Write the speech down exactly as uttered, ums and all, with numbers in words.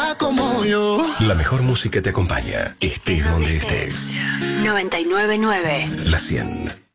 ella como yo. La mejor música te acompaña, estés donde estés. noventa y nueve punto nueve La cien.